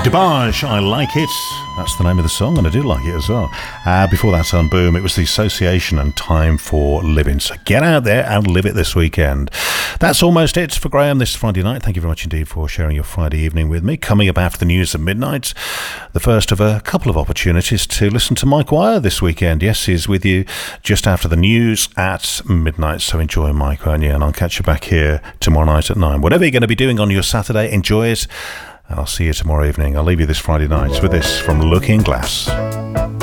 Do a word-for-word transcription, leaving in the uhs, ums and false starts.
DeBarge, I Like It. That's the name of the song, and I do like it as well. Uh, before that, on Boom, it was The Association and Time for Living. So get out there and live it this weekend. That's almost it for Graham this Friday night. Thank you very much indeed for sharing your Friday evening with me. Coming up after the news at midnight, the first of a couple of opportunities to listen to Mike Wire this weekend. Yes, he's with you just after the news at midnight. So enjoy Mike, won't you? And I'll catch you back here tomorrow night at nine. Whatever you're going to be doing on your Saturday, enjoy it. And I'll see you tomorrow evening. I'll leave you this Friday night with this from Looking Glass.